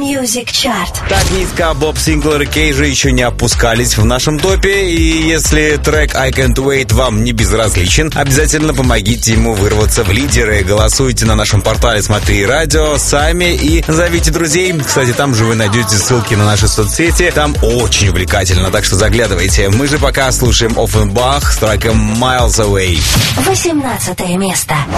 Music Chart. Так низко Боб Синглер и Кейджа еще не опускались в нашем топе. И если трек I Can't Wait вам не безразличен, обязательно помогите ему вырваться в лидеры. Голосуйте на нашем портале «Смотри радио» сами и зовите друзей. Кстати, там же вы найдете ссылки на наши соцсети. Там очень увлекательно, так что заглядывайте. Мы же пока слушаем Offenbach с треком Miles Away. 18 место.